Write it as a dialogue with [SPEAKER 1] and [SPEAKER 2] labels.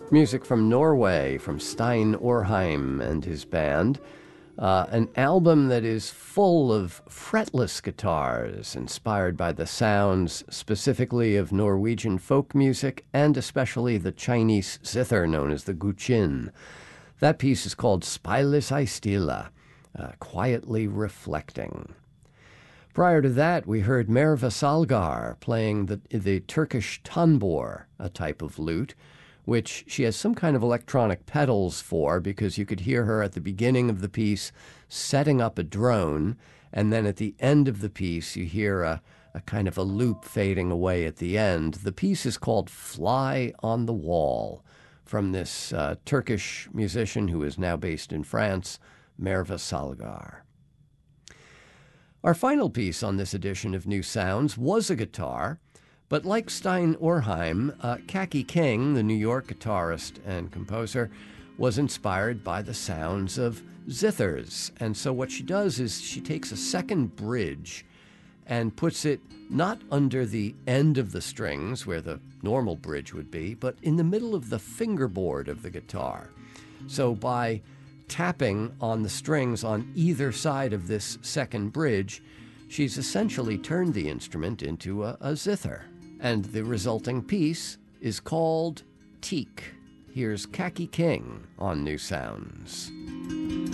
[SPEAKER 1] Music from Norway, from Stein Orheim and his band. An album that is full of fretless guitars, inspired by the sounds specifically of Norwegian folk music and especially the Chinese zither known as the guqin. That piece is called Spille seg stille, quietly reflecting. Prior to that, we heard Merve Salgar playing the Turkish tanbur, a type of lute, which she has some kind of electronic pedals for, because you could hear her at the beginning of the piece setting up a drone, and then at the end of the piece you hear a kind of a loop fading away at the end. The piece is called Fly on the Wall, from this Turkish musician who is now based in France, Merve Salgar. Our final piece on this edition of New Sounds was a guitar, but like Stein Orheim, Kaki King, the New York guitarist and composer, was inspired by the sounds of zithers. And so what she does is she takes a second bridge and puts it not under the end of the strings, where the normal bridge would be, but in the middle of the fingerboard of the guitar. So by tapping on the strings on either side of this second bridge, she's essentially turned the instrument into a zither. And the resulting piece is called Teak. Here's Kaki King on New Sounds.